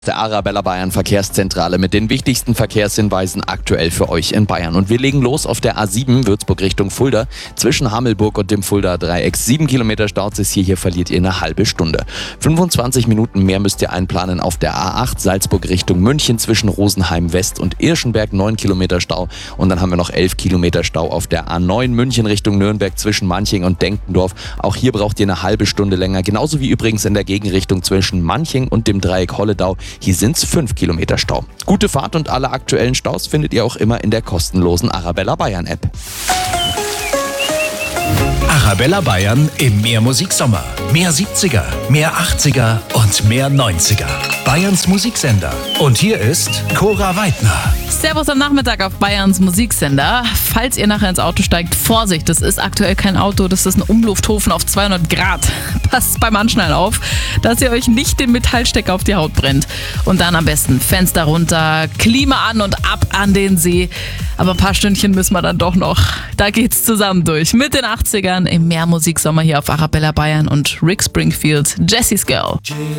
Der Arabella Bayern Verkehrszentrale mit den wichtigsten Verkehrshinweisen aktuell für euch in Bayern. Und wir legen los auf der A7 Würzburg Richtung Fulda. Zwischen Hamelburg und dem Fuldaer Dreieck 7 Kilometer Staus ist hier verliert ihr eine halbe Stunde. 25 Minuten mehr müsst ihr einplanen auf der A8 Salzburg Richtung München zwischen Rosenheim West und Irschenberg 9 Kilometer Stau. Und dann haben wir noch 11 Kilometer Stau auf der A9 München Richtung Nürnberg zwischen Manching und Denkendorf. Auch hier braucht ihr eine halbe Stunde länger. Genauso wie übrigens in der Gegenrichtung zwischen Manching und dem Dreieck Holledau. Hier sind es 5 Kilometer Stau. Gute Fahrt und alle aktuellen Staus findet ihr auch immer in der kostenlosen Arabella Bayern App. Arabella Bayern im Mehrmusiksommer. Mehr 70er, mehr 80er und mehr 90er. Bayerns Musiksender. Und hier ist Cora Weidner. Servus am Nachmittag auf Bayerns Musiksender. Falls ihr nachher ins Auto steigt, Vorsicht, das ist aktuell kein Auto, das ist ein Umluftofen auf 200 Grad. Passt beim Anschnallen auf, dass ihr euch nicht den Metallstecker auf die Haut brennt. Und dann am besten Fenster runter, Klima an und ab an den See. Aber ein paar Stündchen müssen wir dann doch noch. Da geht's zusammen durch mit den 80ern im Mehrmusiksommer hier auf Arabella Bayern und Rick Springfield, Jessie's Girl.